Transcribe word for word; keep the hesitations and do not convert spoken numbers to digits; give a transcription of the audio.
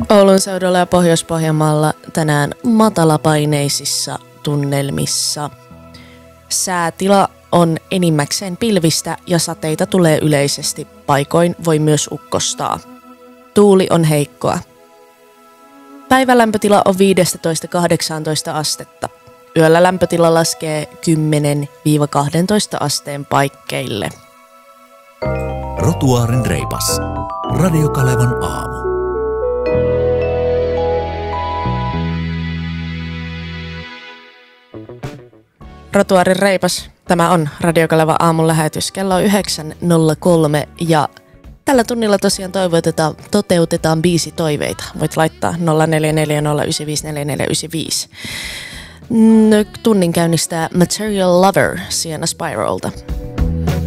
Oulun seudulla ja Pohjois-Pohjanmaalla tänään matalapaineisissa tunnelmissa. Säätila on enimmäkseen pilvistä ja sateita tulee yleisesti, paikoin voi myös ukkostaa. Tuuli on heikkoa. Päivälämpötila on viisitoista kahdeksantoista astetta. Yöllä lämpötila laskee kymmenen kaksitoista asteen paikkeille. Rotuaarin reipas. Radio Kalevan aamu. Rotuaarin reipas. Tämä on Radio Kalevan aamun lähetys. Kello on yhdeksän nolla kolme ja tällä tunnilla tosiaan toivotetaan, toteutetaan biisi toiveita. Voit laittaa nolla neljä neljä nolla yhdeksän viisi neljä neljä yhdeksän viisi. Tunnin käynnistää Material Lover Sienna Spiralta.